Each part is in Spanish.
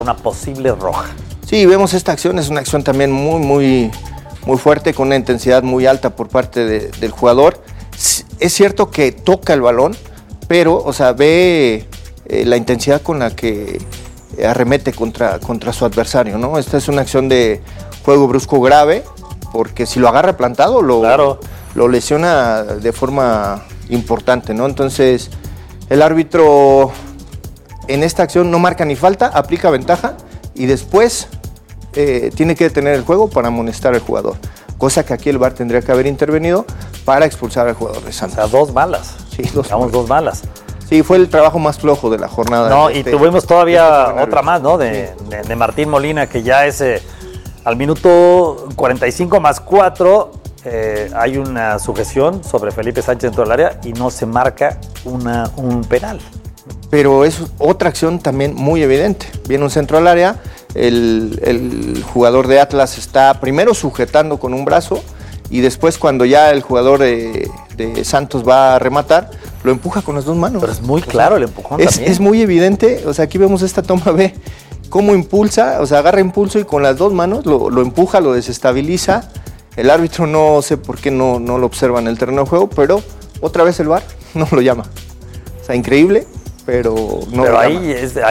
una posible roja. Sí, vemos esta acción, es una acción también muy fuerte, con una intensidad muy alta por parte del jugador. Es cierto que toca el balón, pero, o sea, ve la intensidad con la que arremete contra su adversario, ¿no? Esta es una acción de juego brusco grave, porque si lo agarra plantado, lo lesiona de forma importante, ¿no? Entonces, el árbitro en esta acción no marca ni falta, aplica ventaja y después tiene que detener el juego para amonestar al jugador. Cosa que aquí el VAR tendría que haber intervenido para expulsar al jugador de Santos. O sea, 2 malas. Sí, dos malas. Sí, fue el trabajo más flojo de la jornada. No, y tuvimos todavía otra más, ¿no? De Martín Molina, que ya es al minuto 45 más 4, hay una sujeción sobre Felipe Sánchez dentro del área y no se marca un penal. Pero es otra acción también muy evidente. Viene un centro al área, el jugador de Atlas está primero sujetando con un brazo y después cuando ya el jugador de Santos va a rematar, lo empuja con las 2 manos. Pero es muy claro el empujón también. Es muy evidente, o sea, aquí vemos esta toma, ve cómo impulsa, o sea, agarra impulso y con las 2 manos lo empuja, lo desestabiliza. El árbitro no sé por qué no lo observa en el terreno de juego, pero otra vez el VAR no lo llama. O sea, increíble. Pero no. Pero hay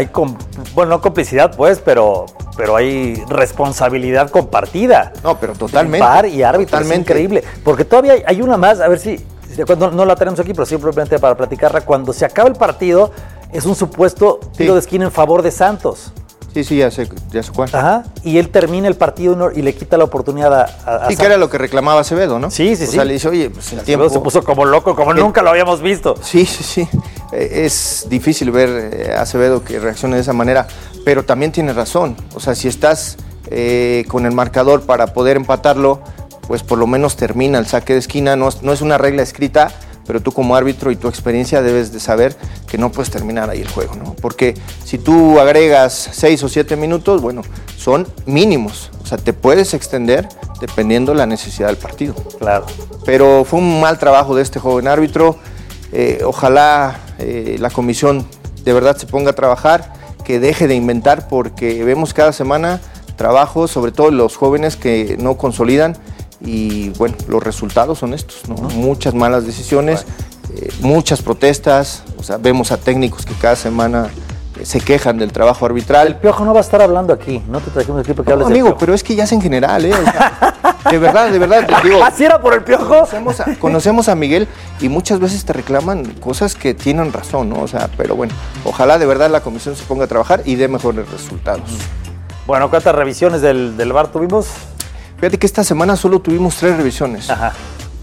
no complicidad, pues, pero hay responsabilidad compartida. No, pero totalmente. VAR y árbitro, es increíble. Porque todavía hay una más, a ver si no la tenemos aquí, pero simplemente para platicarla. Cuando se acaba el partido, es un supuesto tiro de esquina en favor de Santos. Sí, ya sé cuál. Ajá, y él termina el partido y le quita la oportunidad a Sí, que era lo que reclamaba Acevedo, ¿no? Sí. O sea, le dice, oye, pues el tiempo... Acevedo se puso como loco, como nunca lo habíamos visto. Sí. Es difícil ver a Acevedo que reaccione de esa manera, pero también tiene razón. O sea, si estás con el marcador para poder empatarlo, pues por lo menos termina el saque de esquina. No es una regla escrita, pero tú como árbitro y tu experiencia debes de saber que no puedes terminar ahí el juego, ¿no? Porque si tú agregas 6 o 7 minutos, bueno, son mínimos. O sea, te puedes extender dependiendo la necesidad del partido. Claro. Pero fue un mal trabajo de este joven árbitro. Ojalá la comisión de verdad se ponga a trabajar, que deje de inventar, porque vemos cada semana trabajos, sobre todo los jóvenes que no consolidan. Y bueno, los resultados son estos, ¿no? Muchas malas decisiones, muchas protestas, o sea, vemos a técnicos que cada semana se quejan del trabajo arbitral. El Piojo no va a estar hablando aquí, no te trajimos aquí porque hables del amigo, Piojo. pero es que ya es en general, o sea, de verdad, digo, ¿así era por el Piojo? Conocemos a Miguel y muchas veces te reclaman cosas que tienen razón, ¿no? O sea, pero bueno, ojalá de verdad la comisión se ponga a trabajar y dé mejores resultados. Bueno, ¿cuántas revisiones del VAR tuvimos? Fíjate que esta semana solo tuvimos 3 revisiones. Ajá.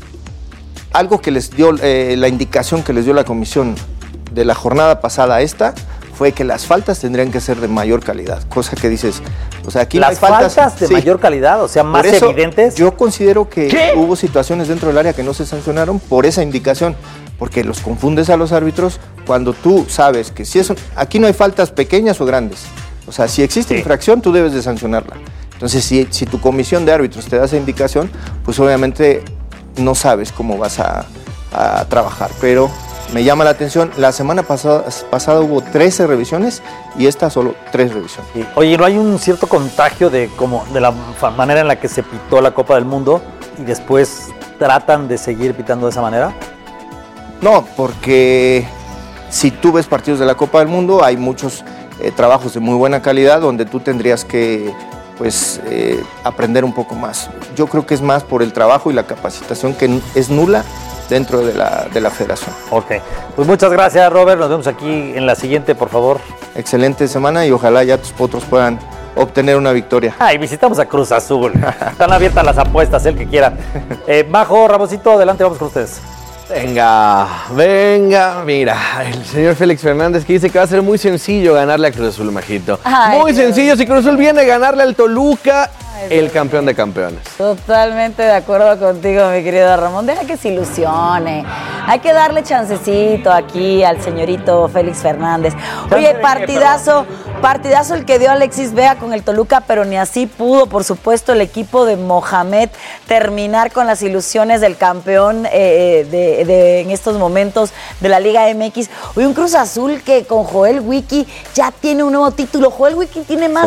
Algo que les dio, la indicación que les dio la comisión de la jornada pasada a esta, fue que las faltas tendrían que ser de mayor calidad. Cosa que dices, o sea, aquí las no hay faltas de mayor calidad, o sea, más evidentes. Yo considero que hubo situaciones dentro del área que no se sancionaron por esa indicación, porque los confundes a los árbitros cuando tú sabes que si aquí no hay faltas pequeñas o grandes. O sea, si existe infracción, tú debes de sancionarla. Entonces, si tu comisión de árbitros te da esa indicación, pues obviamente no sabes cómo vas a trabajar. Pero me llama la atención, la semana pasada hubo 13 revisiones y esta solo 3 revisiones. Sí. Oye, ¿no hay un cierto contagio de la manera en la que se pitó la Copa del Mundo y después tratan de seguir pitando de esa manera? No, porque si tú ves partidos de la Copa del Mundo, hay muchos trabajos de muy buena calidad donde tú tendrías que aprender un poco más. Yo creo que es más por el trabajo y la capacitación que es nula dentro de la federación. Ok, pues muchas gracias, Robert, nos vemos aquí en la siguiente, por favor. Excelente semana y ojalá ya tus potros puedan obtener una victoria. Y visitamos a Cruz Azul, están abiertas las apuestas, el que quiera. Majo, Ramoncito, adelante, vamos con ustedes. Venga, mira, el señor Félix Fernández que dice que va a ser muy sencillo ganarle a Cruz Azul, Majito. Muy sencillo, si Cruz Azul viene a ganarle al Toluca, el campeón de campeones. Totalmente de acuerdo contigo, mi querido Ramón. Deja que se ilusione. Hay que darle chancecito aquí al señorito Félix Fernández. Oye, partidazo Partidazo el que dio Alexis Vega con el Toluca, pero ni así pudo, por supuesto, el equipo de Mohamed terminar con las ilusiones del campeón en estos momentos de la Liga MX. Hoy un Cruz Azul que con Joel Wiki ya tiene un nuevo título. Joel Wiki tiene más